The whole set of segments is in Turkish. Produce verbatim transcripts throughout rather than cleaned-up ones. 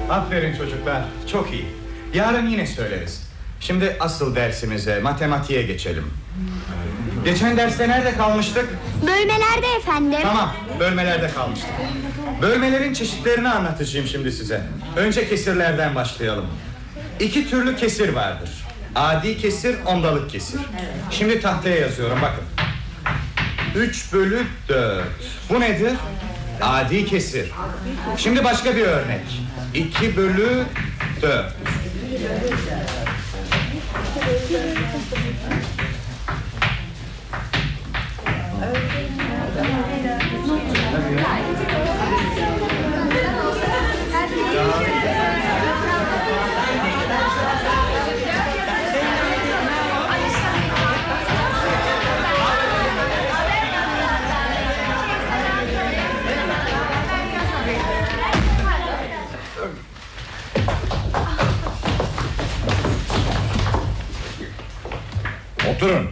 Aferin çocuklar, çok iyi. Yarın yine söyleriz. Şimdi asıl dersimize, matematiğe geçelim. Geçen derste nerede kalmıştık? Bölmelerde efendim. Tamam, bölmelerde kalmıştık. Bölmelerin çeşitlerini anlatacağım şimdi size. Önce kesirlerden başlayalım. İki türlü kesir vardır. Adi kesir, ondalık kesir. Şimdi tahtaya yazıyorum, bakın. Üç bölü dört. Bu nedir? Adi kesir. Şimdi başka bir örnek. İki bölü dört. Oturun.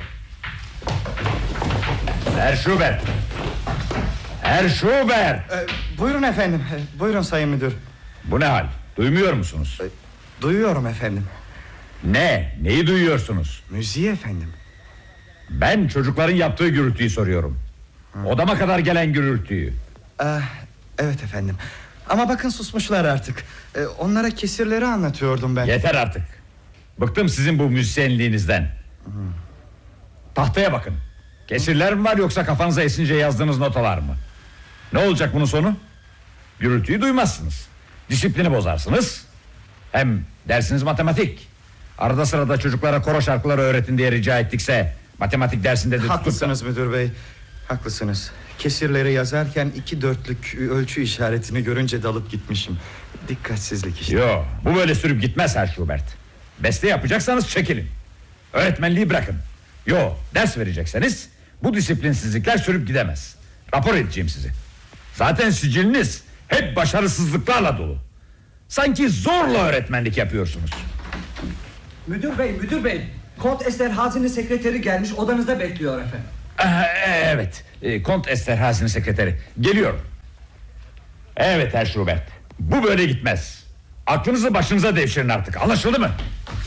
Herr Schubert. Herr Schubert. Ee, buyurun efendim. Ee, buyurun sayın müdür. Bu ne hal? Duymuyor musunuz? Ee, duyuyorum efendim. Ne? Neyi duyuyorsunuz? Müziği efendim. Ben çocukların yaptığı gürültüyü soruyorum. Hı. Odama kadar gelen gürültüyü. Ee, evet efendim. Ama bakın susmuşlar artık. Ee, onlara kesirleri anlatıyordum ben. Yeter artık. Bıktım sizin bu müzisyenliğinizden. Hı. Tahtaya bakın. Kesirler mi var yoksa kafanıza esince yazdığınız notalar mı? Ne olacak bunun sonu? Gürültüyü duymazsınız. Disiplini bozarsınız. Hem dersiniz matematik. Arada sırada çocuklara koro şarkıları öğretin diye rica ettikse matematik dersinde de haklısınız tutup... müdür bey. Haklısınız. Kesirleri yazarken iki dörtlük ölçü işaretini görünce dalıp gitmişim. Dikkatsizlik işte. Yo, bu böyle sürüp gitmez Herr Schubert. Beste yapacaksanız çekilin. Öğretmenliği bırakın. Yo, ders verecekseniz bu disiplinsizlikler sürüp gidemez. Rapor edeceğim sizi. Zaten siciliniz hep başarısızlıklarla dolu. Sanki zorla öğretmenlik yapıyorsunuz. Müdür bey, müdür bey. Kont Esterhazy'nin sekreteri gelmiş, odanızda bekliyor efendim. Evet, Kont Esterhazy'nin sekreteri geliyor. Evet Herr Schubert, bu böyle gitmez. Aklınızı başınıza devşirin artık, anlaşıldı mı?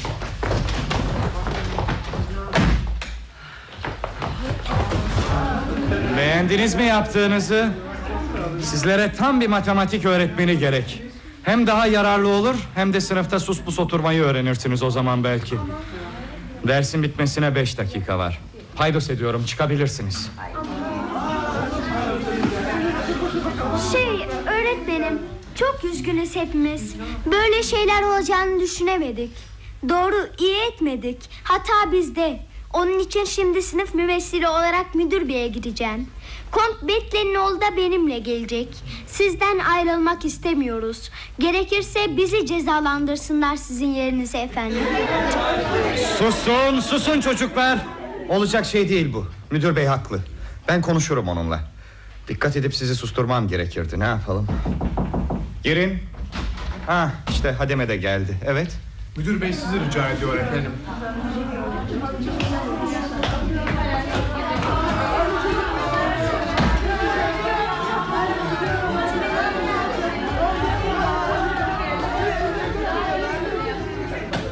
Beğendiniz mi yaptığınızı? Sizlere tam bir matematik öğretmeni gerek. Hem daha yararlı olur, hem de sınıfta sus pus oturmayı öğrenirsiniz o zaman belki. Dersin bitmesine beş dakika var. Paydos ediyorum, çıkabilirsiniz. Şey, öğretmenim, çok üzgünüz hepimiz. Böyle şeyler olacağını düşünemedik. Doğru, iyi etmedik. Hata bizde. Onun için şimdi sınıf mümessili olarak müdür beye gideceğim. Kont Betle'nin oğlu da benimle gelecek. Sizden ayrılmak istemiyoruz. Gerekirse bizi cezalandırsınlar sizin yerinize efendim. Susun, susun çocuklar. Olacak şey değil bu. Müdür bey haklı. Ben konuşurum onunla. Dikkat edip sizi susturmam gerekirdi. Ne yapalım? Girin. Ha, işte Hademe de geldi. Evet. Müdür bey sizi rica ediyor efendim.